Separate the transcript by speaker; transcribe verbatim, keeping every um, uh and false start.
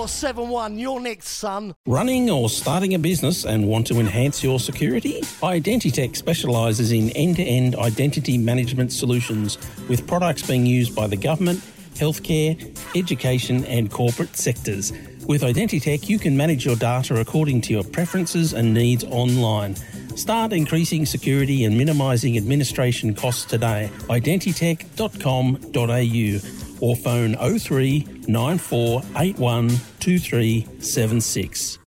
Speaker 1: four seven one. You're next, son.
Speaker 2: Running or starting a business and want to enhance your security? Identitech specialises in end-to-end identity management solutions with products being used by the government, healthcare, education and corporate sectors. With Identitech, you can manage your data according to your preferences and needs online. Start increasing security and minimising administration costs today. identitech dot com dot a u or phone oh three nine four eight one two three seven six.